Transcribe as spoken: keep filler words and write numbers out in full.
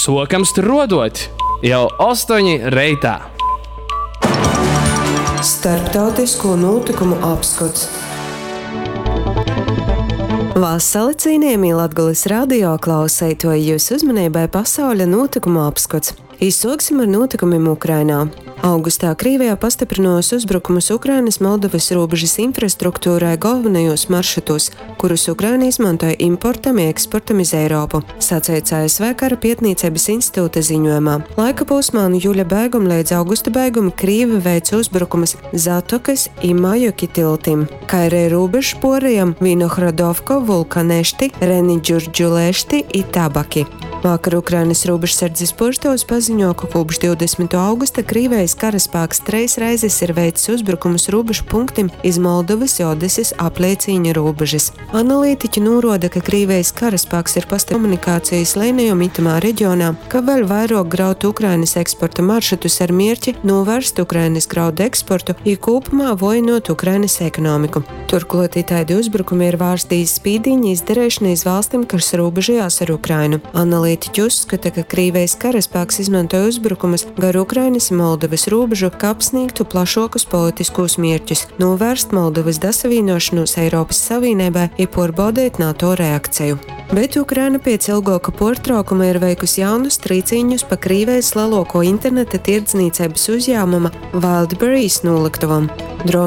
sokams tur rodot jau astoņi reitā. Starptautisko notikumu apskats. Vasali cienījamie Latgoles radio klausētoji, jūs uzmanībai pasaules notikumu apskats. Izsāksim ar notikumiem Ukrainā. Augustā Krievijā pastiprinājās uzbrukumus Ukrainas Moldovas robežas infrastruktūrai galvenajos maršrutos, kurus Ukraina izmantoja importam un eksportam iz Eiropu, sacīts A S V Kara pētniecības institūta ziņojumā. Laika posmā no jūļa beiguma līdz augusta beiguma Krievi veica uzbrukumus Zatokas un Majoki tiltim, kā arī robežu porajam Vinohradovka, Vulkanešti, Reniģurdžulešti un Tabaki. Vakar Ukrainas robežsardzes poštovs paziņo, ka kopš divdesmitā augusta Krievijas karaspēks treis reizes ir veicis uzbrukumus robežu punktim iz Moldovas un Odeses apliecīņa robežas. Analītiķi norāda, ka Krievijas karaspēks ir pastiprinājis komunikācijas līniju itamā reģionā, ka vēl vairāk graut Ukrainas eksporta maršrutus ar mērķi novērst Ukrainas graudu eksportu un kopumā vājinot Ukrainas ekonomiku. Turklāt tādi uzbrukumi ir vērsti iz spīdiņa izdarīšanu iz valstīm, kas robežojās ar Ukrainu. Analītiķi uzskata, ka Krievijas karaspēks izmantoja uzbrukumus gar Ukrainas un Moldovas robežu, kā apsniegtu plašākus politiskos mērķus, novērst Moldovas dasavienošanos Eiropas Savienībā un pārbaudīt NATO reakciju. Bet Ukraina pēc ilgāka pārtraukuma ir veikusi jaunus trīcīņus pa Krievijas lielāko interneta tirdzniecības uzņēmuma Wildberries noliktavam.